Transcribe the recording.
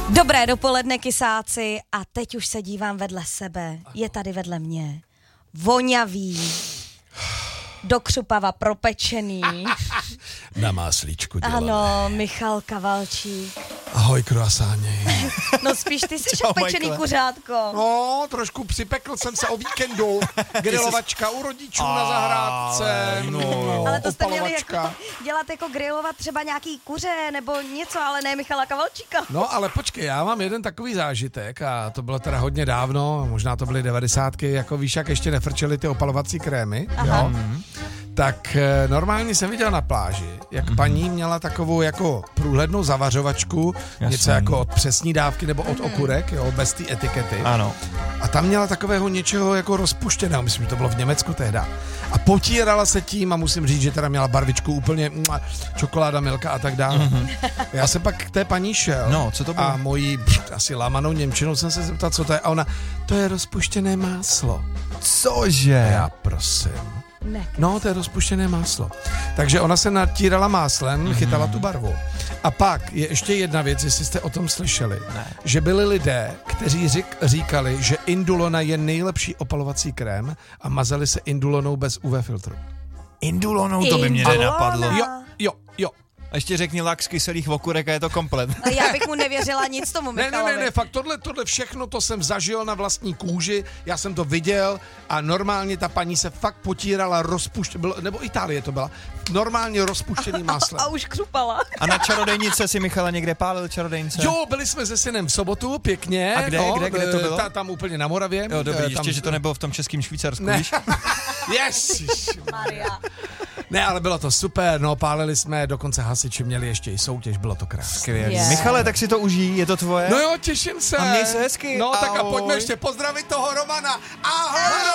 Dobré dopoledne, kysáci, a teď už se dívám vedle sebe. Je tady vedle mě vonavý, do křupava propečený. Na máslíčku dělané. Ano, Michal Kavalčík. Ahoj, kruasáni. No spíš ty jsi pečený kuřátko. No, trošku připekl jsem se o víkendu. Grilovačka u rodičů na zahrádce. Ale to jste měli opalovačka. jako dělat jako grilovat třeba nějaký kuře nebo něco, ale ne Michala Kavalčíka. No, ale počkej, já mám jeden takový zážitek a to bylo teda hodně dávno, možná to byly 90, jako víš, jak ještě nefrčely ty opalovací krémy, jo? Tak normálně jsem viděl na pláži, jak paní měla takovou jako průhlednou zavařovačku, něco jako od přesní dávky nebo od okurek, jo, bez té etikety. Ano. A tam měla takového něčeho jako rozpuštěného, myslím, že to bylo v Německu tehda. A potírala se tím a musím říct, že teda měla barvičku úplně čokoláda, milka a tak dále. Já jsem pak k té paní šel. No, co to bylo? A mojí asi lamanou němčinou jsem se zeptal, co to je. A ona, to je rozpuštěné máslo. Cože? Já prosím. Ne. No, to je rozpuštěné máslo. Takže ona se natírala máslem, chytala tu barvu. A pak je ještě jedna věc, jestli jste o tom slyšeli, že byli lidé, kteří říkali, že Indulona je nejlepší opalovací krém a mazali se Indulonou bez UV filtru. Indulonou, to by mě nenapadlo. Jo. A ještě řekni lak z kyselých okurek a je to komplet. Ale já bych mu nevěřila nic tomu Michalovi. Ne, fakt tohle všechno to jsem zažil na vlastní kůži, já jsem to viděl a normálně ta paní se fakt potírala nebo Itálie to byla, normálně rozpuštěným máslem. A už křupala. A na čarodejnice si Michala někde pálil čarodejnice? Jo, byli jsme se synem v sobotu, pěkně. A kde to bylo? Tam úplně na Moravě. Jo, dobrý, tam, ještě, že to nebylo v tom českém Švýcarsku, ne. víš? Maria. Ne, ale bylo to super, no, pálili jsme, dokonce hasiči měli ještě i soutěž, bylo to krásné. Skvělý. Yeah. Michale, tak si to užij, je to tvoje? No jo, těším se. A měj se hezky. No, tak a Ahoj. pojďme ještě pozdravit toho Romana. Ahoj!